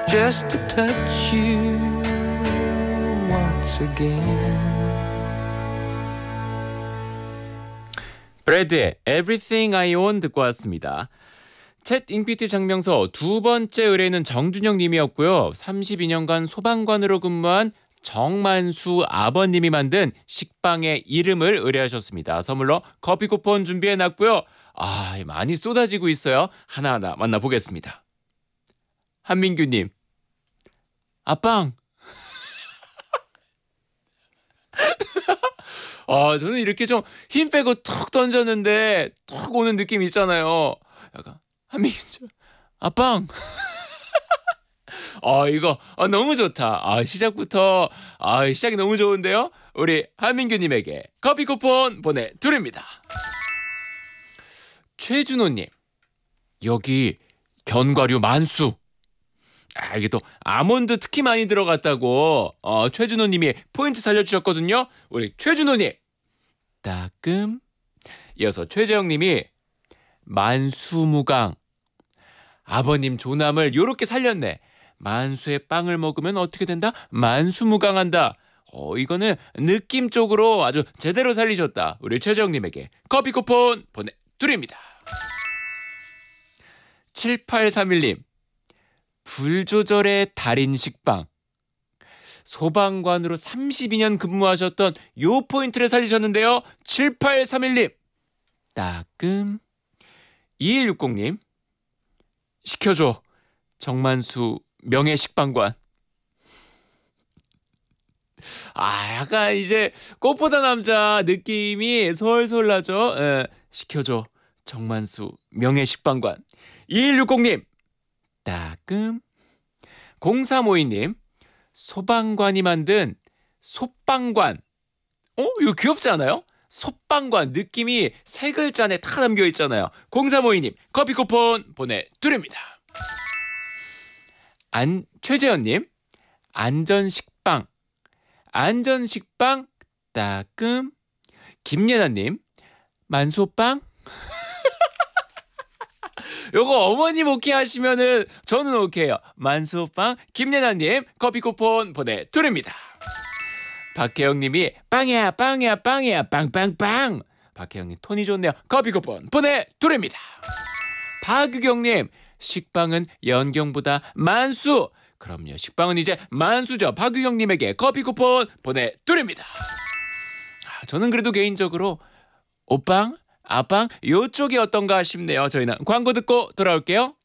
just to touch you once again. 브래드의 Everything I Own 듣고 왔습니다. 챗 잉피티 장명서 두 번째 의뢰는 정준영 님이었고요. 32년간 소방관으로 근무한 정만수 아버님이 만든 식빵의 이름을 의뢰하셨습니다. 선물로 커피 쿠폰 준비해놨고요. 많이 쏟아지고 있어요. 하나하나 만나보겠습니다. 한민규님, 아빵. 저는 이렇게 좀 힘 빼고 툭 던졌는데 툭 오는 느낌 있잖아요. 약간 한민규, 아빵. 이거 너무 좋다. 시작부터 시작이 너무 좋은데요. 우리 한민규님에게 커피 쿠폰 보내드립니다. 최준호님, 여기 견과류 만수. 이게 또 아몬드 특히 많이 들어갔다고 최준호님이 포인트 살려주셨거든요. 우리 최준호님, 따끔. 이어서 최재영님이 만수무강. 아버님 조남을 요렇게 살렸네. 만수의 빵을 먹으면 어떻게 된다? 만수무강한다. 이거는 느낌 쪽으로 아주 제대로 살리셨다. 우리 최재영님에게 커피 쿠폰 보내드립니다. 7831님, 불조절의 달인 식빵. 소방관으로 32년 근무하셨던 요 포인트를 살리셨는데요. 7831님, 따끔. 2160님, 시켜줘. 정만수 명예식빵관. 약간 이제 꽃보다 남자 느낌이 솔솔 나죠. 시켜줘. 정만수 명예식빵관. 2160님, 따끔. 0352님, 소방관이 만든 솥빵관. 이거 귀엽지 않아요? 솥빵관 느낌이 세 글자 안에 다 담겨 있잖아요. 0352님, 커피 쿠폰 보내드립니다. 최재현님, 안전식빵. 안전식빵, 따끔. 김예나님, 만소빵. 요거 어머님 오케이 하시면은 저는 오케이요. 만수빵. 김예나님, 커피 쿠폰 보내드립니다. 박혜영님이 빵이야 빵이야 빵이야 빵빵빵. 박혜영님 톤이 좋네요. 커피 쿠폰 보내드립니다. 박유경님, 식빵은 연경보다 만수. 그럼요, 식빵은 이제 만수죠. 박유경님에게 커피 쿠폰 보내드립니다. 저는 그래도 개인적으로 오빵, 아빵 요쪽이 어떤가 싶네요. 저희는 광고 듣고 돌아올게요.